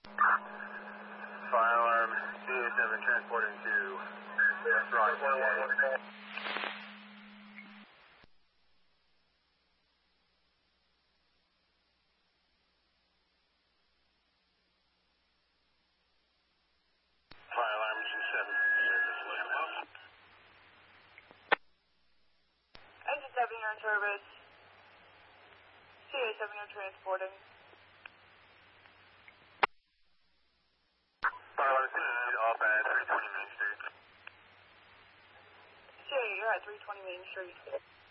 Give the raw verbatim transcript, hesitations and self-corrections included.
Fire alarm C A seven transporting to West Rock one one one. Fire alarm G seven, service locomotive. Engine seven, you're in service. C A seven, you're transporting. Fire alarm C A off at three twenty Main Street. C A, you're at three twenty Main Street.